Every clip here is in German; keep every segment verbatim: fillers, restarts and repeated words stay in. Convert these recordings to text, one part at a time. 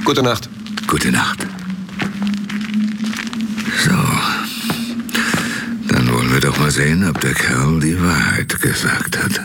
Gute Nacht. Gute Nacht. So. Dann wollen wir doch mal sehen, ob der Kerl die Wahrheit gesagt hat.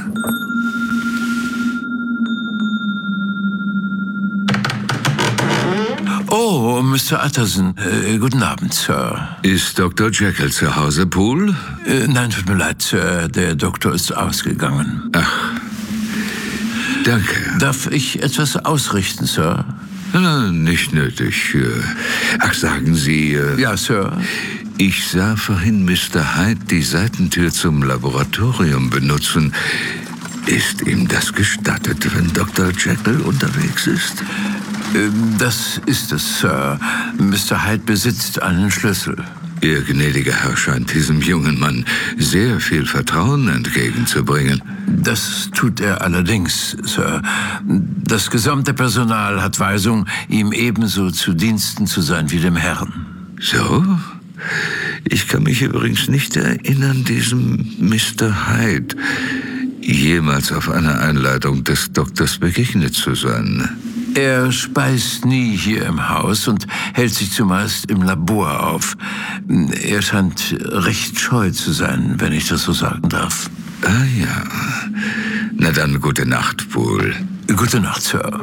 Oh, Mister Utterson. Äh, guten Abend, Sir. Ist Doktor Jekyll zu Hause, Poole? Äh, nein, tut mir leid, Sir. Der Doktor ist ausgegangen. Ach, danke. Darf ich etwas ausrichten, Sir? Na, nicht nötig. Ach, sagen Sie... Äh, ja, Sir. Ich sah vorhin Mister Hyde die Seitentür zum Laboratorium benutzen. Ist ihm das gestattet, wenn Doktor Jekyll unterwegs ist? Das ist es, Sir. Mister Hyde besitzt einen Schlüssel. Ihr gnädiger Herr scheint diesem jungen Mann sehr viel Vertrauen entgegenzubringen. Das tut er allerdings, Sir. Das gesamte Personal hat Weisung, ihm ebenso zu Diensten zu sein wie dem Herrn. So? Ich kann mich übrigens nicht erinnern, diesem Mister Hyde jemals auf einer Einladung des Doktors begegnet zu sein. Er speist nie hier im Haus und hält sich zumeist im Labor auf. Er scheint recht scheu zu sein, wenn ich das so sagen darf. Ah ja. Na dann, gute Nacht, Poole. Gute Nacht, Sir.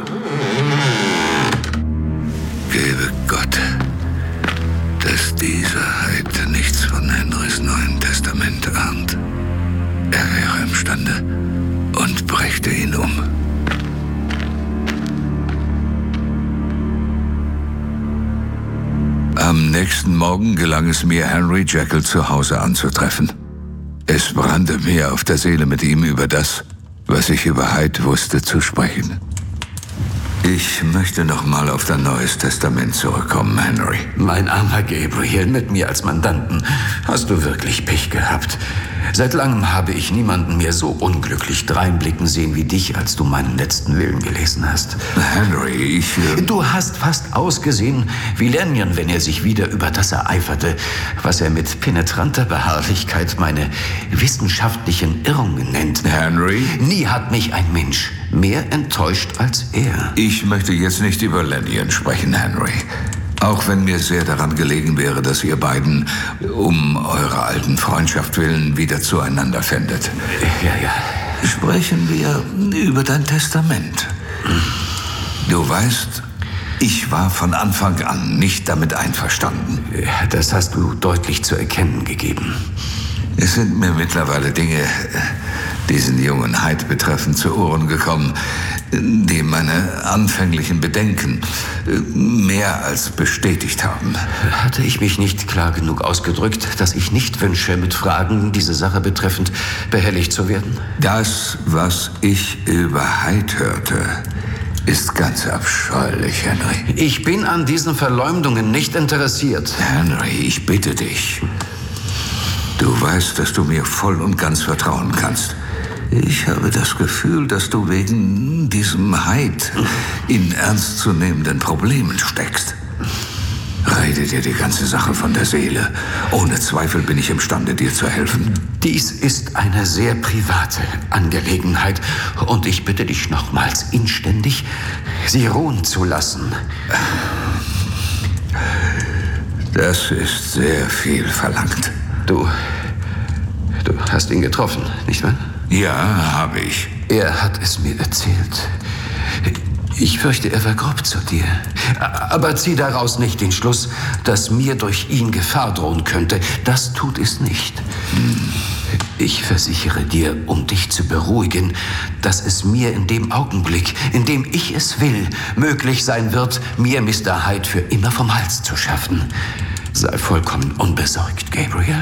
Gebe Gott, dass dieser Hyde nichts von Henrys Neuen Testament ahnt. Er wäre imstande und brächte ihn um. Am nächsten Morgen gelang es mir, Henry Jekyll zu Hause anzutreffen. Es brannte mir auf der Seele, mit ihm über das, was ich über Hyde wusste, zu sprechen. Ich möchte noch mal auf dein Neues Testament zurückkommen, Henry. Mein armer Gabriel, mit mir als Mandanten hast du wirklich Pech gehabt. Seit langem habe ich niemanden mehr so unglücklich dreinblicken sehen wie dich, als du meinen letzten Willen gelesen hast. Henry, ich... Äh du hast fast ausgesehen wie Lanyon, wenn er sich wieder über das ereiferte, was er mit penetranter Beharrlichkeit meine wissenschaftlichen Irrungen nennt. Henry? Nie hat mich ein Mensch mehr enttäuscht als er. Ich möchte jetzt nicht über Lanyon sprechen, Henry. Auch wenn mir sehr daran gelegen wäre, dass ihr beiden um eurer alten Freundschaft willen wieder zueinander fändet. Ja, ja. Sprechen wir über dein Testament. Du weißt, ich war von Anfang an nicht damit einverstanden. Das hast du deutlich zu erkennen gegeben. Es sind mir mittlerweile Dinge, diesen jungen Hyde betreffend, zu Ohren gekommen, die meine anfänglichen Bedenken mehr als bestätigt haben. Hatte ich mich nicht klar genug ausgedrückt, dass ich nicht wünsche, mit Fragen diese Sache betreffend behelligt zu werden? Das, was ich über Hyde hörte, ist ganz abscheulich, Henry. Ich bin an diesen Verleumdungen nicht interessiert. Henry, ich bitte dich. Du weißt, dass du mir voll und ganz vertrauen kannst. Ich habe das Gefühl, dass du wegen diesem Hyde in ernstzunehmenden Problemen steckst. Rede dir die ganze Sache von der Seele. Ohne Zweifel bin ich imstande, dir zu helfen. Dies ist eine sehr private Angelegenheit und ich bitte dich nochmals inständig, sie ruhen zu lassen. Das ist sehr viel verlangt. Du, du hast ihn getroffen, nicht wahr? Ja, habe ich. Er hat es mir erzählt. Ich fürchte, er war grob zu dir. Aber zieh daraus nicht den Schluss, dass mir durch ihn Gefahr drohen könnte. Das tut es nicht. Ich versichere dir, um dich zu beruhigen, dass es mir in dem Augenblick, in dem ich es will, möglich sein wird, mir Mister Hyde für immer vom Hals zu schaffen. Sei vollkommen unbesorgt, Gabriel.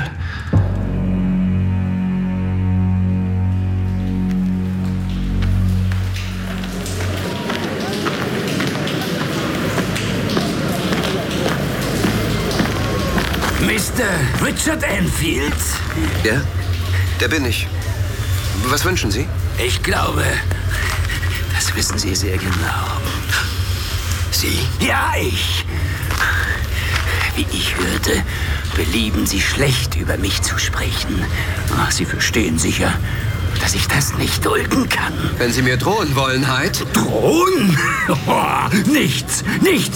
Mister Richard Enfield? Ja, der bin ich. Was wünschen Sie? Ich glaube, das wissen Sie sehr genau. Sie? Ja, ich. Wie ich hörte, belieben Sie schlecht über mich zu sprechen. Ach, Sie verstehen sicher, dass ich das nicht dulden kann. Wenn Sie mir drohen wollen, Hyde? Drohen? Oh, nichts, nichts.